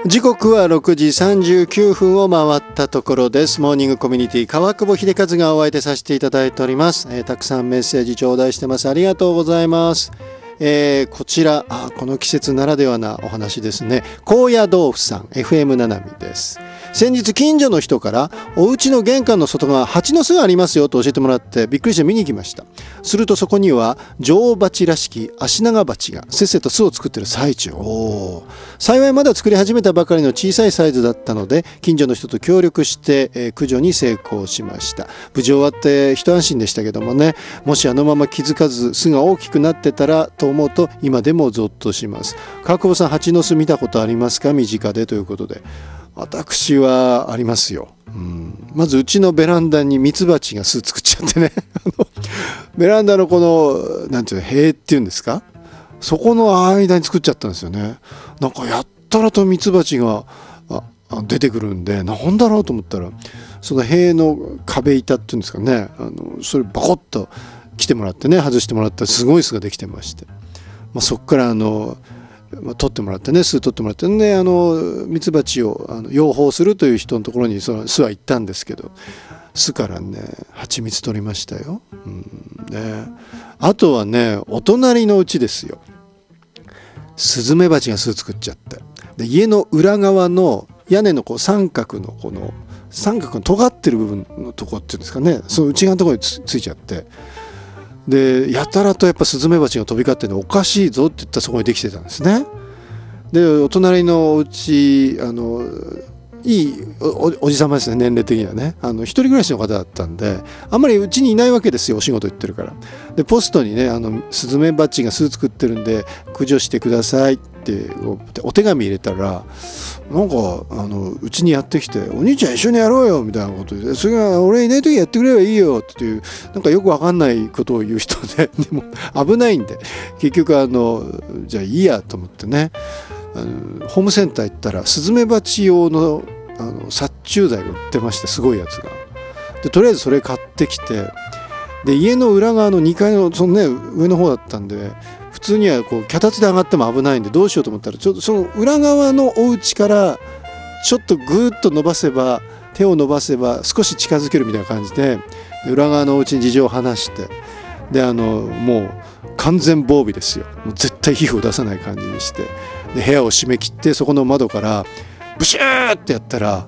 時刻は6時39分を回ったところです。モーニングコミュニティ川久保秀和がお相手させていただいております。たくさんメッセージ頂戴してます。ありがとうございます。こちらこの季節ならではなお話ですね。高野豆腐さん FM ななみです。先日近所の人からお家の玄関の外側蜂の巣がありますよと教えてもらってびっくりして見に行きました。するとそこには女王蜂らしきアシナガバチがせっせと巣を作っている最中。幸いまだ作り始めたばかりの小さいサイズだったので近所の人と協力して、駆除に成功しました。無事終わって一安心でしたけどもね、もしあのまま気づかず巣が大きくなってたらと思うと今でもゾッとします。川久保さん、蜂の巣見たことありますか？身近でということで。私はありますよ。まずうちのベランダにミツバチが巣作っちゃってねベランダのこのなんていうの、塀っていうんですか、そこの間に作っちゃったんですよね。なんかやったらとミツバチが出てくるんで、なんだろうと思ったらその塀の壁板っていうんですかね、それバコッと来てもらってね、外してもらったらすごい巣ができてまして、そっから取ってもらってね、巣取ってもらってね、ミツバチを養蜂するという人のところにその巣は行ったんですけど、巣からね蜂蜜取りましたよ。あとはね、お隣のうちですよ、スズメバチが巣作っちゃって、で家の裏側の屋根の三角の尖ってる部分のとこっていうんですかね、その内側のところについちゃって、でやたらとやっぱスズメバチが飛び交っておかしいぞって言ったらそこにできてたんですね。でお隣のうちいい おじさまですね、年齢的にはね。一人暮らしの方だったんであんまりうちにいないわけですよ、お仕事行ってるから。でポストにね、スズメバチが巣作ってるんで駆除してくださいってお手紙入れたら、なんかうちにやってきて、お兄ちゃん一緒にやろうよみたいなことで、それが俺いない時やってくればいいよっていう、なんかよくわかんないことを言う人で、でも危ないんで結局じゃあいいやと思ってね、ホームセンター行ったらスズメバチ用の殺虫剤が売ってまして、すごいやつが。でとりあえずそれ買ってきて、で家の裏側の2階のその、ね、上の方だったんで、普通には脚立で上がっても危ないんでどうしようと思ったら、ちょっとその裏側のお家からちょっとグーッと手を伸ばせば少し近づけるみたいな感じで、裏側のお家に事情を話して、でもう完全防備ですよ。もう絶対皮膚を出さない感じにして、で部屋を閉め切って、そこの窓からブシューってやったら